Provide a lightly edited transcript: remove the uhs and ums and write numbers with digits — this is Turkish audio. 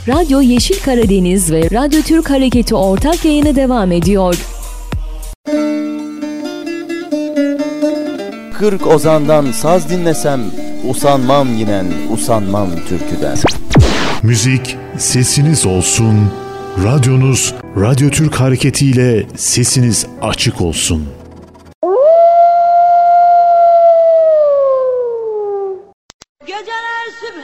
Radyo Yeşil Karadeniz ve Radyo Türk Hareketi ortak yayını devam ediyor. 40 ozandan saz dinlesem, usanmam yinen, usanmam türküden. Müzik sesiniz olsun, radyonuz Radyo Türk Hareketi ile sesiniz açık olsun.